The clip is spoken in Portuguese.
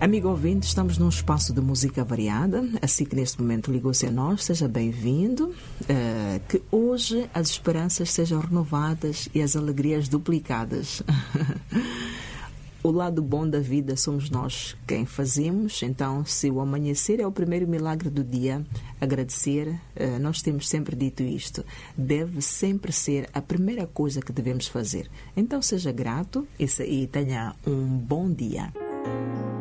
Amigo ouvinte, estamos num espaço de música variada, assim que neste momento ligou-se a nós, seja bem-vindo, que hoje as esperanças sejam renovadas e as alegrias duplicadas. O lado bom da vida somos nós quem fazemos, então se o amanhecer é o primeiro milagre do dia, agradecer, nós temos sempre dito isto, deve sempre ser a primeira coisa que devemos fazer. Então seja grato e tenha um bom dia.